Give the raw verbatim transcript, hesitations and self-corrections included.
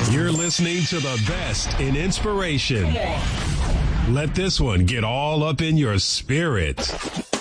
You're listening to the best in inspiration. Let this one get all up in your spirit.